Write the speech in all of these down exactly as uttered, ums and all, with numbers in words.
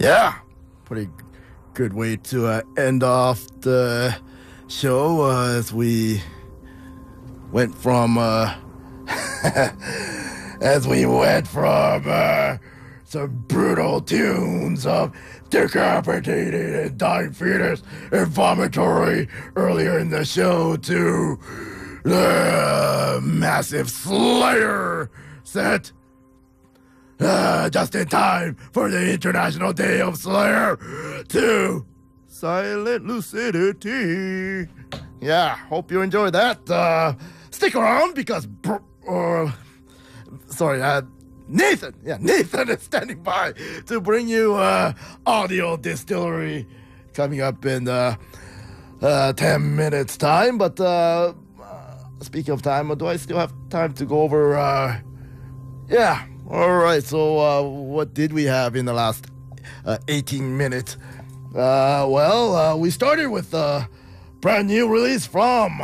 Yeah, pretty good way to uh, end off the show uh, as we went from uh, as we went from uh, some brutal tunes of decapitated and dying fetus and vomitory earlier in the show to the massive Slayer set. Uh, just in time for the International Day of Slayer to Silent Lucidity. Yeah, hope you enjoyed that. Uh, stick around because, br- uh, sorry, uh, Nathan, yeah, Nathan is standing by to bring you uh, Audio Distillery coming up in uh, uh, ten minutes time. But uh, uh, speaking of time, do I still have time to go over, uh, yeah, all right, so uh, what did we have in the last uh, eighteen minutes? Uh, well, uh, we started with a brand new release from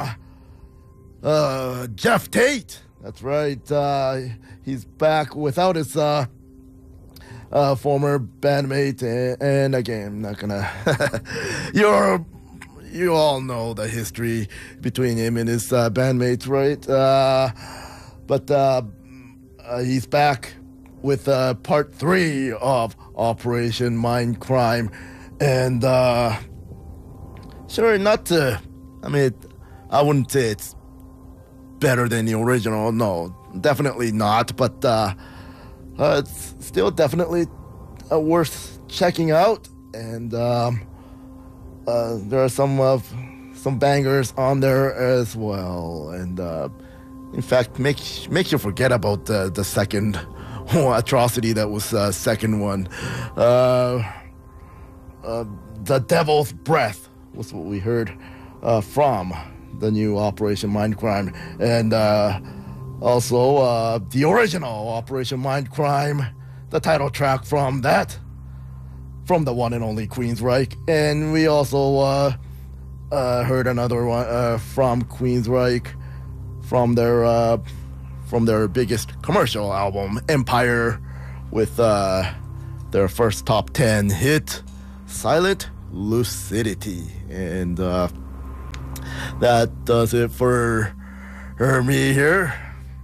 uh, Jeff Tate. That's right. Uh, he's back without his uh, uh, former bandmate. And, and again, I'm not going to... You're... You all know the history between him and his uh, bandmates, right? Uh, but... Uh, Uh, he's back with uh, part three of Operation Mindcrime. And, uh, sure, not to, I mean, I wouldn't say it's better than the original. No, definitely not. But uh, uh, it's still definitely uh, worth checking out. And um, uh, there are some of some bangers on there as well. And, uh, in fact, make make you forget about the the second atrocity that was uh, second one. Uh, uh, the Devil's Breath was what we heard uh, from the new Operation Mindcrime, and uh, also uh, the original Operation Mindcrime, the title track from that, from the one and only Queensryche, and we also uh, uh, heard another one uh, from Queensryche. From their uh, from their biggest commercial album, Empire, with uh, their first top ten hit, Silent Lucidity. And uh, that does it for, for me here.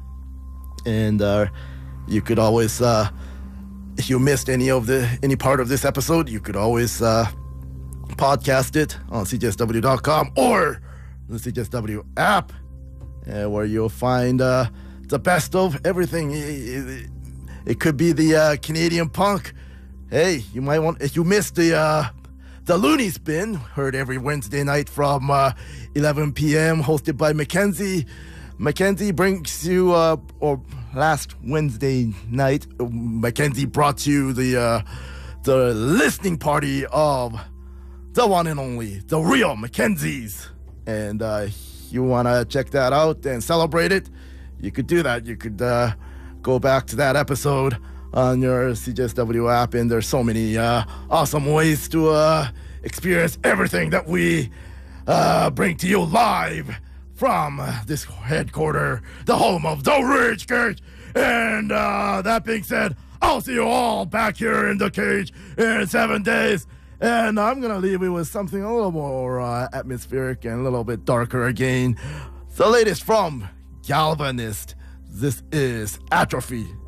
And uh, you could always, uh, if you missed any of the any part of this episode, you could always uh, podcast it on C J S W dot com or the C J S W app. Uh, where you'll find uh, the best of everything. It, it, it could be the uh, Canadian punk. Hey, you might want, if you missed the uh, the Looney Spin, heard every Wednesday night from uh, eleven p.m., hosted by Mackenzie. Mackenzie brings you, uh, or last Wednesday night, Mackenzie brought you the uh, the listening party of the one and only, the real Mackenzies. And uh, you want to check that out and celebrate it, you could do that. You could uh, go back to that episode on your C J S W app, and there's so many uh, awesome ways to uh, experience everything that we uh, bring to you live from this headquarter, the home of the Rage Cage. And uh, that being said, I'll see you all back here in the cage in seven days. And I'm going to leave you with something a little more uh, atmospheric and a little bit darker again. The latest from Galvanist. This is Atrophy.